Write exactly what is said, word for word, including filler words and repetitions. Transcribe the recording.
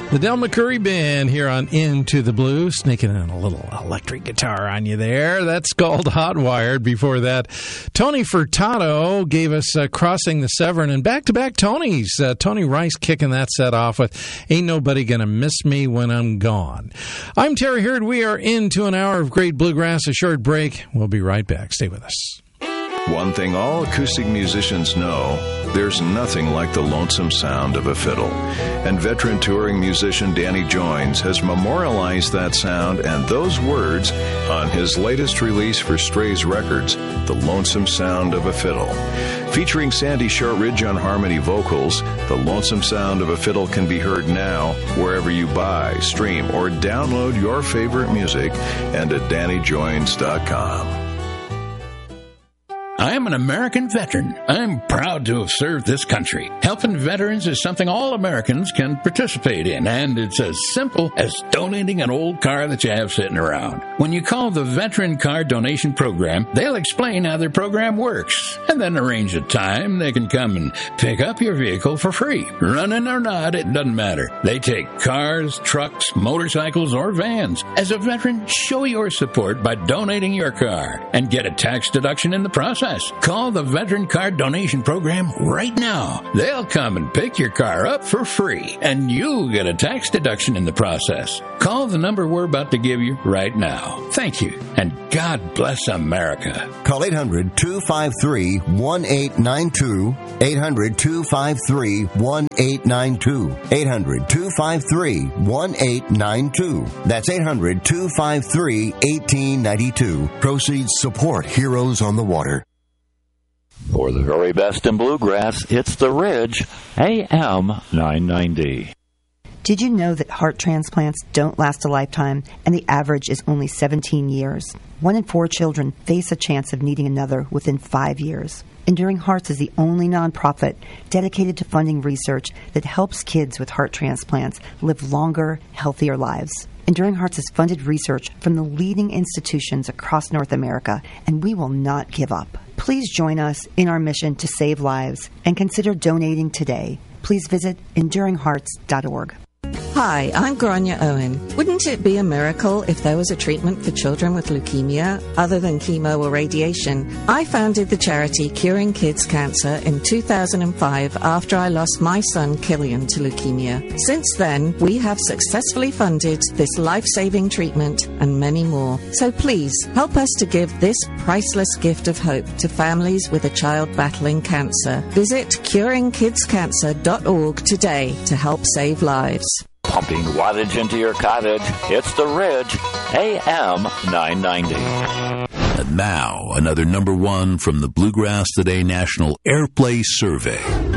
The Del McCoury Band here on Into the Blue, sneaking in a little electric guitar on you there. That's called Hot Wired. Before that, Tony Furtado gave us uh, Crossing the Severn, and back-to-back Tonys. Uh, Tony Rice kicking that set off with Ain't Nobody Gonna Miss Me When I'm Gone. I'm Terry Hurd. We are into an hour of great bluegrass. A short break. We'll be right back. Stay with us. One thing all acoustic musicians know, there's nothing like the lonesome sound of a fiddle. And veteran touring musician Danny Joines has memorialized that sound and those words on his latest release for Strays Records, The Lonesome Sound of a Fiddle. Featuring Sandy Shortridge on harmony vocals, The Lonesome Sound of a Fiddle can be heard now wherever you buy, stream, or download your favorite music and at danny joines dot com. I am an American veteran. I'm proud to have served this country. Helping veterans is something all Americans can participate in, and it's as simple as donating an old car that you have sitting around. When you call the Veteran Car Donation Program, they'll explain how their program works, and then arrange a time they can come and pick up your vehicle for free. Running or not, it doesn't matter. They take cars, trucks, motorcycles, or vans. As a veteran, show your support by donating your car and get a tax deduction in the process. Call the Veteran Car Donation Program right now. They'll come and pick your car up for free, and you'll get a tax deduction in the process. Call the number we're about to give you right now. Thank you, and God bless America. Call eight hundred two five three one eight nine two, eight hundred two five three one eight nine two, eight hundred two five three one eight nine two. That's eight hundred two five three one eight nine two. Proceeds support Heroes on the Water. For the very best in bluegrass, it's The Ridge, A M nine ninety. Did you know that heart transplants don't last a lifetime and the average is only seventeen years? One in four children face a chance of needing another within five years. Enduring Hearts is the only nonprofit dedicated to funding research that helps kids with heart transplants live longer, healthier lives. Enduring Hearts has funded research from the leading institutions across North America, and we will not give up. Please join us in our mission to save lives and consider donating today. Please visit enduring hearts dot org. Hi, I'm Grania Owen. Wouldn't it be a miracle if there was a treatment for children with leukemia other than chemo or radiation? I founded the charity Curing Kids Cancer in two thousand five after I lost my son Killian to leukemia. Since then, we have successfully funded this life-saving treatment and many more. So please, help us to give this priceless gift of hope to families with a child battling cancer. Visit curing kids cancer dot org today to help save lives. Pumping wattage into your cottage, it's The Ridge, A M nine ninety. And now, another number one from the Bluegrass Today National Airplay Survey.